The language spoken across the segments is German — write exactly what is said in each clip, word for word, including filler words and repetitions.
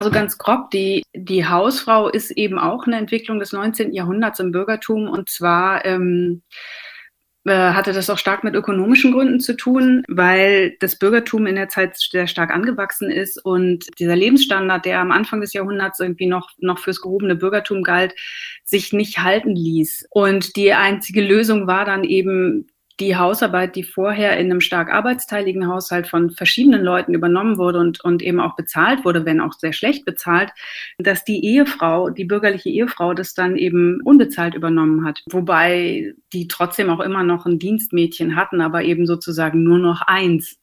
Also ganz grob, die, die Hausfrau ist eben auch eine Entwicklung des neunzehnten Jahrhunderts im Bürgertum. Und zwar ähm, äh, hatte das auch stark mit ökonomischen Gründen zu tun, weil das Bürgertum in der Zeit sehr stark angewachsen ist und dieser Lebensstandard, der am Anfang des Jahrhunderts irgendwie noch, noch fürs gehobene Bürgertum galt, sich nicht halten ließ. Und die einzige Lösung war dann eben die Hausarbeit, die vorher in einem stark arbeitsteiligen Haushalt von verschiedenen Leuten übernommen wurde und, und eben auch bezahlt wurde, wenn auch sehr schlecht bezahlt, dass die Ehefrau, die bürgerliche Ehefrau, das dann eben unbezahlt übernommen hat. Wobei die trotzdem auch immer noch ein Dienstmädchen hatten, aber eben sozusagen nur noch eins.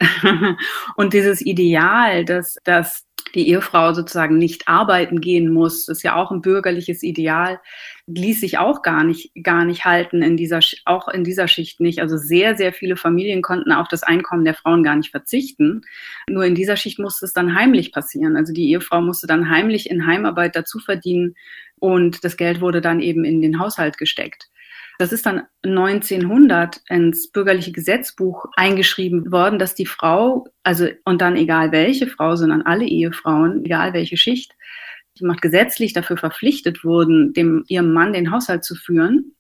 Und dieses Ideal, dass, dass die Ehefrau sozusagen nicht arbeiten gehen muss, ist ja auch ein bürgerliches Ideal, ließ sich auch gar nicht, gar nicht halten in dieser, auch in dieser Schicht nicht. Also sehr, sehr viele Familien konnten auf das Einkommen der Frauen gar nicht verzichten. Nur in dieser Schicht musste es dann heimlich passieren. Also die Ehefrau musste dann heimlich in Heimarbeit dazu verdienen und das Geld wurde dann eben in den Haushalt gesteckt. Das ist dann neunzehnhundert ins bürgerliche Gesetzbuch eingeschrieben worden, dass die Frau, also und dann egal welche Frau, sondern alle Ehefrauen, egal welche Schicht, die macht gesetzlich dafür verpflichtet wurden, dem ihrem Mann den Haushalt zu führen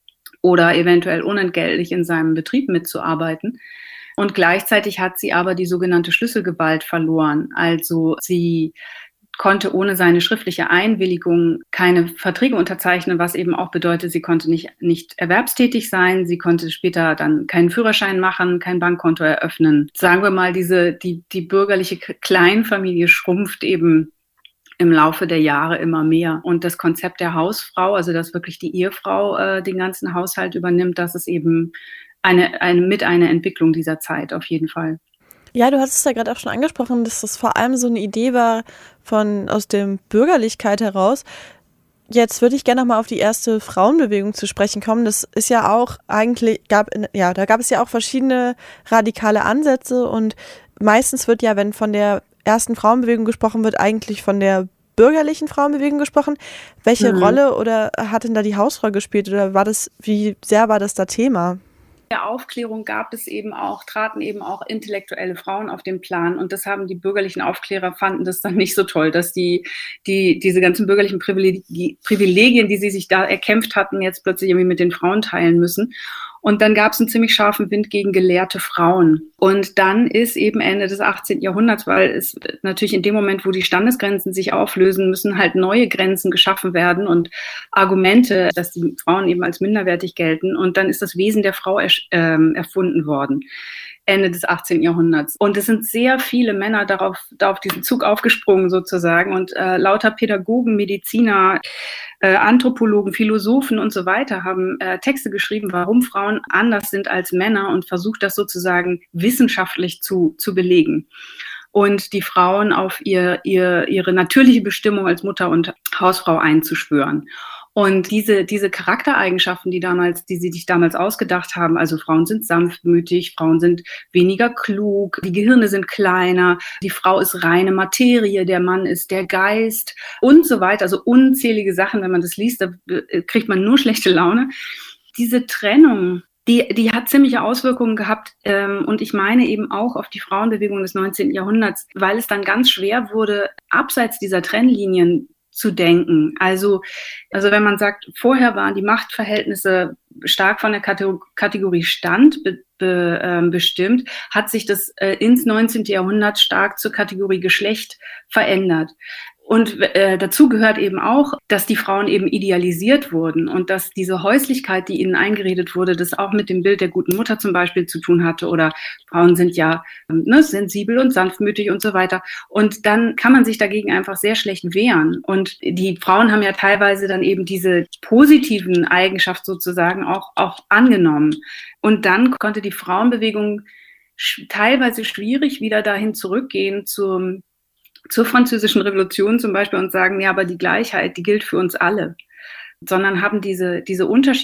oder eventuell unentgeltlich in seinem Betrieb mitzuarbeiten. Und gleichzeitig hat sie aber die sogenannte Schlüsselgewalt verloren. Also sie konnte ohne seine schriftliche Einwilligung keine Verträge unterzeichnen, was eben auch bedeutet, sie konnte nicht, nicht erwerbstätig sein, sie konnte später dann keinen Führerschein machen, kein Bankkonto eröffnen. Sagen wir mal, diese, die, die bürgerliche Kleinfamilie schrumpft eben im Laufe der Jahre immer mehr. Und das Konzept der Hausfrau, also dass wirklich die Ehefrau äh, den ganzen Haushalt übernimmt, das ist eben eine, eine, mit einer Entwicklung dieser Zeit auf jeden Fall. Ja, du hast es ja gerade auch schon angesprochen, dass das vor allem so eine Idee war von aus der Bürgerlichkeit heraus. Jetzt würde ich gerne noch mal auf die erste Frauenbewegung zu sprechen kommen. Das ist ja auch eigentlich, gab ja, da gab es ja auch verschiedene radikale Ansätze und meistens wird ja, wenn von der ersten Frauenbewegung gesprochen wird, eigentlich von der bürgerlichen Frauenbewegung gesprochen. Welche mhm. Rolle oder hat denn da die Hausfrau gespielt oder war das, wie sehr war das da Thema? Der Aufklärung gab es eben auch, traten eben auch intellektuelle Frauen auf den Plan und das haben die bürgerlichen Aufklärer fanden das dann nicht so toll, dass die, die diese ganzen bürgerlichen Privilegien, die sie sich da erkämpft hatten, jetzt plötzlich irgendwie mit den Frauen teilen müssen. Und dann gab es einen ziemlich scharfen Wind gegen gelehrte Frauen. Und dann ist eben Ende des achtzehnten Jahrhunderts, weil es natürlich in dem Moment, wo die Standesgrenzen sich auflösen, müssen halt neue Grenzen geschaffen werden und Argumente, dass die Frauen eben als minderwertig gelten. Und dann ist das Wesen der Frau er, äh, erfunden worden. Ende des achtzehnten Jahrhunderts. Und es sind sehr viele Männer darauf, da auf diesen Zug aufgesprungen sozusagen und äh, lauter Pädagogen, Mediziner, äh, Anthropologen, Philosophen und so weiter haben äh, Texte geschrieben, warum Frauen anders sind als Männer und versucht das sozusagen wissenschaftlich zu, zu belegen. Und die Frauen auf ihr, ihr, ihre natürliche Bestimmung als Mutter und Hausfrau einzuschwören. Und diese, diese Charaktereigenschaften, die damals, die sie sich damals ausgedacht haben, also Frauen sind sanftmütig, Frauen sind weniger klug, die Gehirne sind kleiner, die Frau ist reine Materie, der Mann ist der Geist und so weiter. Also unzählige Sachen, wenn man das liest, da kriegt man nur schlechte Laune. Diese Trennung, die, die hat ziemliche Auswirkungen gehabt ähm, und ich meine eben auch auf die Frauenbewegung des neunzehnten Jahrhunderts, weil es dann ganz schwer wurde, abseits dieser Trennlinien zu denken. Also, also wenn man sagt, vorher waren die Machtverhältnisse stark von der Kategorie Stand be, be, äh, bestimmt, hat sich das äh, ins neunzehnten Jahrhundert stark zur Kategorie Geschlecht verändert. Und äh, dazu gehört eben auch, dass die Frauen eben idealisiert wurden und dass diese Häuslichkeit, die ihnen eingeredet wurde, das auch mit dem Bild der guten Mutter zum Beispiel zu tun hatte oder Frauen sind ja ne, sensibel und sanftmütig und so weiter. Und dann kann man sich dagegen einfach sehr schlecht wehren. Und die Frauen haben ja teilweise dann eben diese positiven Eigenschaften sozusagen auch, auch angenommen. Und dann konnte die Frauenbewegung sch- teilweise schwierig wieder dahin zurückgehen zum zur Französischen Revolution zum Beispiel und sagen, ja, aber die Gleichheit, die gilt für uns alle, sondern haben diese, diese Unterschiede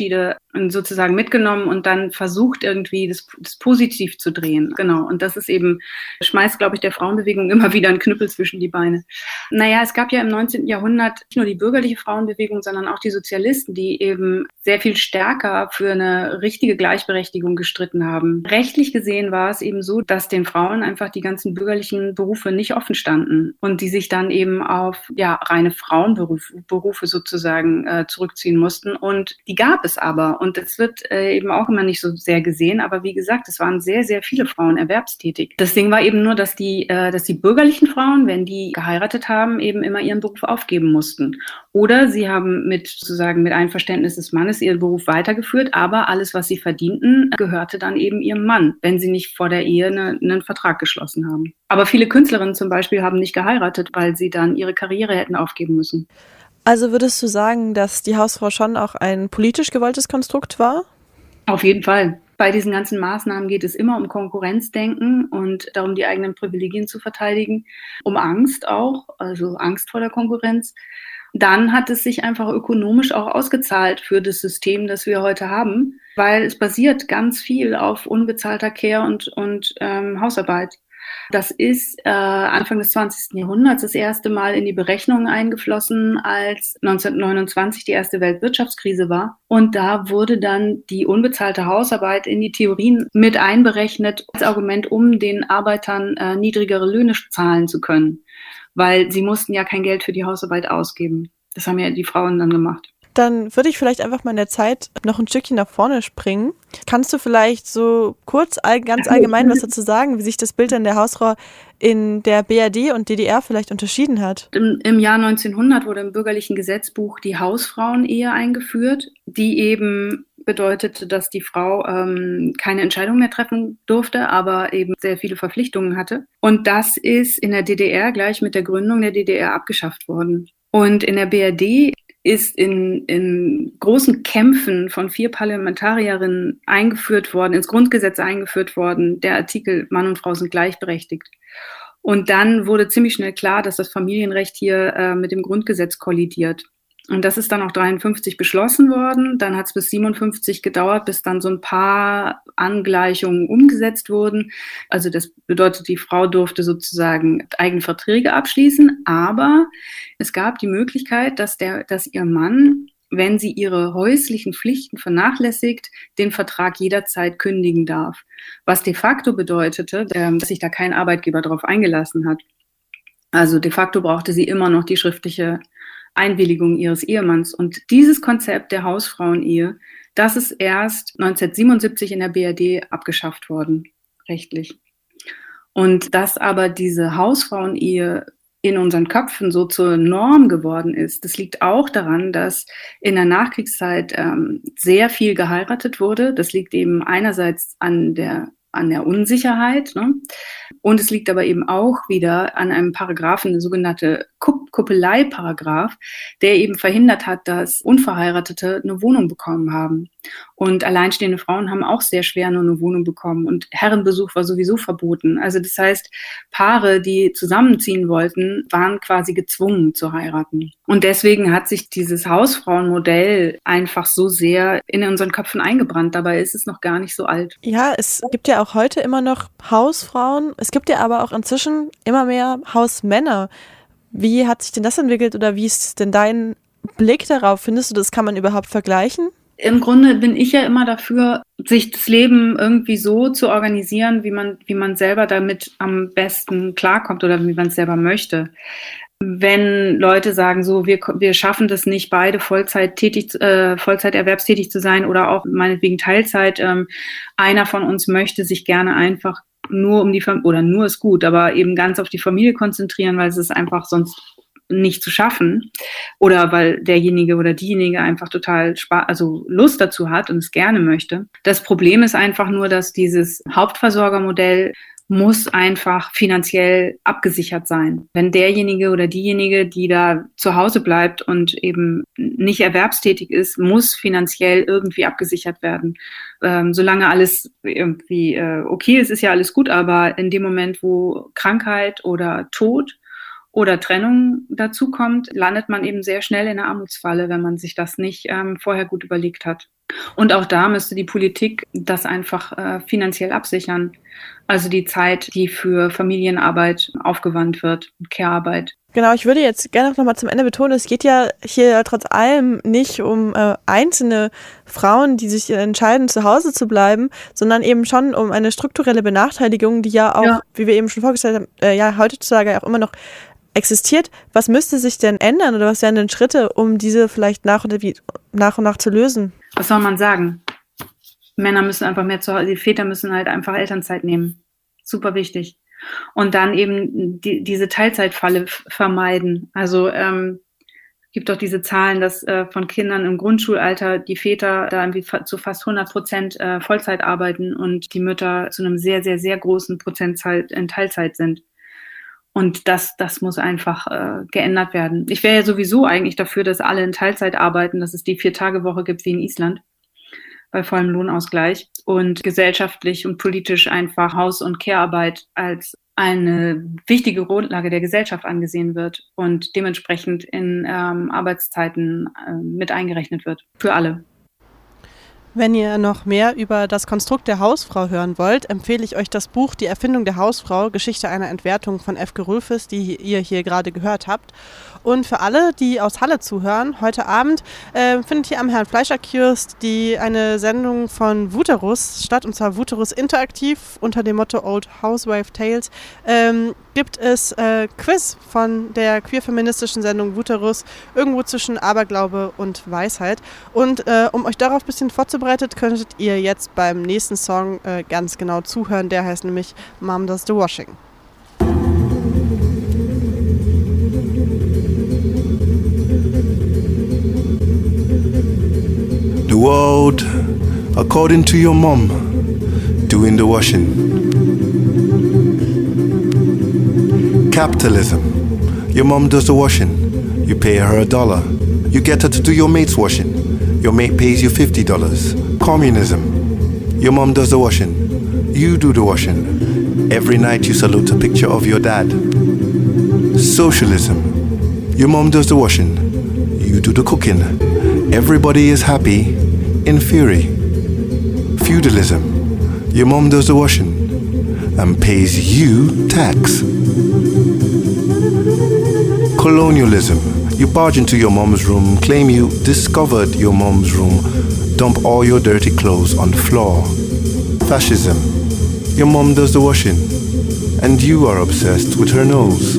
sozusagen mitgenommen und dann versucht irgendwie das, das positiv zu drehen. Genau. Und das ist eben, schmeißt, glaube ich, der Frauenbewegung immer wieder einen Knüppel zwischen die Beine. Naja, es gab ja im neunzehnten Jahrhundert nicht nur die bürgerliche Frauenbewegung, sondern auch die Sozialisten, die eben sehr viel stärker für eine richtige Gleichberechtigung gestritten haben. Rechtlich gesehen war es eben so, dass den Frauen einfach die ganzen bürgerlichen Berufe nicht offen standen und die sich dann eben auf ja, reine Frauenberufe Berufe sozusagen äh, zurückziehen mussten. Und die gab es aber. Und das wird äh, eben auch immer nicht so sehr gesehen. Aber wie gesagt, es waren sehr, sehr viele Frauen erwerbstätig. Das Ding war eben nur, dass die, äh, dass die bürgerlichen Frauen, wenn die geheiratet haben, eben immer ihren Beruf aufgeben mussten. Oder sie haben mit sozusagen mit Einverständnis des Mannes ihren Beruf weitergeführt, aber alles, was sie verdienten, gehörte dann eben ihrem Mann, wenn sie nicht vor der Ehe eine, einen Vertrag geschlossen haben. Aber viele Künstlerinnen zum Beispiel haben nicht geheiratet, weil sie dann ihre Karriere hätten aufgeben müssen. Also würdest du sagen, dass die Hausfrau schon auch ein politisch gewolltes Konstrukt war? Auf jeden Fall. Bei diesen ganzen Maßnahmen geht es immer um Konkurrenzdenken und darum, die eigenen Privilegien zu verteidigen, um Angst auch, also Angst vor der Konkurrenz. Dann hat es sich einfach ökonomisch auch ausgezahlt für das System, das wir heute haben, weil es basiert ganz viel auf unbezahlter Care- und, und ähm, Hausarbeit. Das ist äh, Anfang des zwanzigsten Jahrhunderts das erste Mal in die Berechnungen eingeflossen, als neunzehnhundertneunundzwanzig die erste Weltwirtschaftskrise war. Und da wurde dann die unbezahlte Hausarbeit in die Theorien mit einberechnet, als Argument, um den Arbeitern äh, niedrigere Löhne zahlen zu können. Weil sie mussten ja kein Geld für die Hausarbeit ausgeben. Das haben ja die Frauen dann gemacht. Dann würde ich vielleicht einfach mal in der Zeit noch ein Stückchen nach vorne springen. Kannst du vielleicht so kurz, all, ganz allgemein was dazu sagen, wie sich das Bild in der Hausfrau in der B R D und D D R vielleicht unterschieden hat? Im, im Jahr neunzehnhundert wurde im bürgerlichen Gesetzbuch die Hausfrauenehe eingeführt, die eben bedeutete, dass die Frau ähm, keine Entscheidung mehr treffen durfte, aber eben sehr viele Verpflichtungen hatte. Und das ist in der D D R gleich mit der Gründung der D D R abgeschafft worden. Und in der B R D ist in, in großen Kämpfen von vier Parlamentarierinnen eingeführt worden, ins Grundgesetz eingeführt worden, der Artikel Mann und Frau sind gleichberechtigt. Und dann wurde ziemlich schnell klar, dass das Familienrecht hier äh, mit dem Grundgesetz kollidiert. Und das ist dann auch dreiundfünfzig beschlossen worden. Dann hat es bis siebenundfünfzig gedauert, bis dann so ein paar Angleichungen umgesetzt wurden. Also das bedeutet, die Frau durfte sozusagen eigene Verträge abschließen. Aber es gab die Möglichkeit, dass, der, dass ihr Mann, wenn sie ihre häuslichen Pflichten vernachlässigt, den Vertrag jederzeit kündigen darf. Was de facto bedeutete, dass sich da kein Arbeitgeber darauf eingelassen hat. Also de facto brauchte sie immer noch die schriftliche Einwilligung ihres Ehemanns. Und dieses Konzept der Hausfrauenehe, das ist erst neunzehnhundertsiebenundsiebzig in der B R D abgeschafft worden, rechtlich. Und dass aber diese Hausfrauenehe in unseren Köpfen so zur Norm geworden ist, das liegt auch daran, dass in der Nachkriegszeit ähm, sehr viel geheiratet wurde. Das liegt eben einerseits an der an der Unsicherheit, ne? Und es liegt aber eben auch wieder an einem Paragraphen, eine sogenannte Kuppelei-Paragraph, der eben verhindert hat, dass Unverheiratete eine Wohnung bekommen haben. Und alleinstehende Frauen haben auch sehr schwer nur eine Wohnung bekommen und Herrenbesuch war sowieso verboten. Also das heißt, Paare, die zusammenziehen wollten, waren quasi gezwungen zu heiraten. Und deswegen hat sich dieses Hausfrauenmodell einfach so sehr in unseren Köpfen eingebrannt. Dabei ist es noch gar nicht so alt. Ja, es gibt ja auch heute immer noch Hausfrauen. Es gibt ja aber auch inzwischen immer mehr Hausmänner. Wie hat sich denn das entwickelt oder wie ist denn dein Blick darauf? Findest du, das kann man überhaupt vergleichen? Im Grunde bin ich ja immer dafür, sich das Leben irgendwie so zu organisieren, wie man, wie man selber damit am besten klarkommt oder wie man es selber möchte. Wenn Leute sagen, so wir, wir schaffen das nicht, beide Vollzeit tätig, äh, Vollzeit erwerbstätig zu sein oder auch meinetwegen Teilzeit, ähm, einer von uns möchte sich gerne einfach nur um die Familie, oder nur ist gut, aber eben ganz auf die Familie konzentrieren, weil es ist einfach sonst nicht zu schaffen oder weil derjenige oder diejenige einfach total Spaß, also Lust dazu hat und es gerne möchte. Das Problem ist einfach nur, dass dieses Hauptversorgermodell muss einfach finanziell abgesichert sein. Wenn derjenige oder diejenige, die da zu Hause bleibt und eben nicht erwerbstätig ist, muss finanziell irgendwie abgesichert werden. Ähm, solange alles irgendwie äh, okay ist, ist ja alles gut, aber in dem Moment, wo Krankheit oder Tod oder Trennung dazu kommt, landet man eben sehr schnell in einer Armutsfalle, wenn man sich das nicht ähm, vorher gut überlegt hat. Und auch da müsste die Politik das einfach äh, finanziell absichern. Also die Zeit, die für Familienarbeit aufgewandt wird, Care-Arbeit. Genau, ich würde jetzt gerne noch mal zum Ende betonen, es geht ja hier trotz allem nicht um äh, einzelne Frauen, die sich entscheiden, zu Hause zu bleiben, sondern eben schon um eine strukturelle Benachteiligung, die ja auch, ja. wie wir eben schon vorgestellt haben, äh, ja heutzutage auch immer noch existiert. Was müsste sich denn ändern oder was wären denn Schritte, um diese vielleicht nach und, wie, nach, und nach zu lösen? Was soll man sagen? Männer müssen einfach mehr zu Hause, die Väter müssen halt einfach Elternzeit nehmen. Super wichtig. Und dann eben die, diese Teilzeitfalle f- vermeiden. Also ähm, gibt doch diese Zahlen, dass äh, von Kindern im Grundschulalter die Väter da irgendwie fa- zu fast hundert Prozent äh, Vollzeit arbeiten und die Mütter zu einem sehr, sehr, sehr großen Prozentzahl in Teilzeit sind. Und das, das muss einfach äh, geändert werden. Ich wäre ja sowieso eigentlich dafür, dass alle in Teilzeit arbeiten, dass es die Vier-Tage-Woche gibt wie in Island bei vollem Lohnausgleich und gesellschaftlich und politisch einfach Haus- und Care-Arbeit als eine wichtige Grundlage der Gesellschaft angesehen wird und dementsprechend in ähm, Arbeitszeiten äh, mit eingerechnet wird. Für alle. Wenn ihr noch mehr über das Konstrukt der Hausfrau hören wollt, empfehle ich euch das Buch Die Erfindung der Hausfrau, Geschichte einer Entwertung von Efke Rülfes, die ihr hier gerade gehört habt. Und für alle, die aus Halle zuhören, heute Abend äh, findet ihr am Herrn Fleischer-Kiosk die eine Sendung von Wuterus statt, und zwar Wuterus Interaktiv unter dem Motto Old Housewife Tales. Ähm, gibt es äh, Quiz von der queer-feministischen Sendung Wuterus, irgendwo zwischen Aberglaube und Weisheit. Und äh, um euch darauf ein bisschen vorzubereitet, könntet ihr jetzt beim nächsten Song äh, ganz genau zuhören. Der heißt nämlich Mom Does the Washing. The world, according to your mom, doing the washing. Capitalism, your mom does the washing. You pay her a dollar. You get her to do your mate's washing. Your mate pays you fifty dollars. Communism, your mom does the washing. You do the washing. Every night you salute a picture of your dad. Socialism, your mom does the washing. You do the cooking. Everybody is happy, in theory. Feudalism, your mom does the washing and pays you tax. Colonialism, you barge into your mom's room, claim you discovered your mom's room, dump all your dirty clothes on the floor. Fascism, your mom does the washing and you are obsessed with her nose.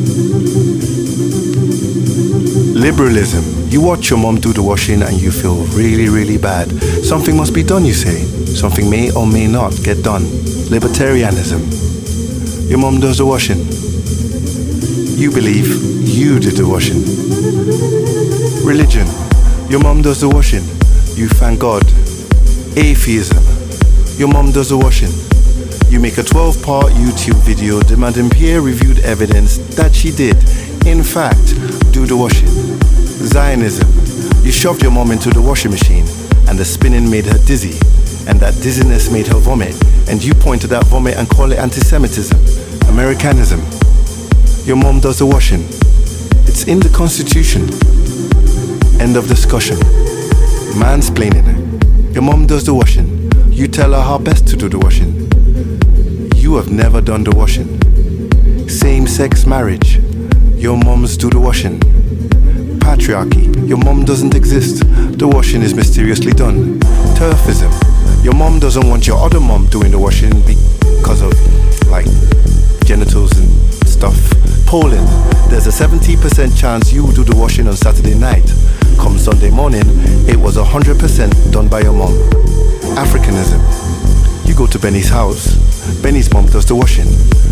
Liberalism, you watch your mom do the washing and you feel really, really bad. Something must be done, you say. Something may or may not get done. Libertarianism, your mom does the washing. You believe you did the washing. Religion, your mom does the washing. You thank God. Atheism, your mom does the washing. You make a twelve-part YouTube video demanding peer-reviewed evidence that she did, in fact, do the washing. Zionism, you shoved your mom into the washing machine and the spinning made her dizzy and that dizziness made her vomit and you point to that vomit and call it anti-Semitism. Americanism, your mom does the washing. It's in the Constitution. End of discussion. Mansplaining, your mom does the washing. You tell her how best to do the washing. You have never done the washing. Same-sex marriage, your moms do the washing. Patriarchy, your mom doesn't exist. The washing is mysteriously done. Turfism, your mom doesn't want your other mom doing the washing because of, like, genitals and stuff. Polling, there's a seventy percent chance you will do the washing on Saturday night. Come Sunday morning, it was one hundred percent done by your mom. Africanism, you go to Benny's house. Benny's mom does the washing.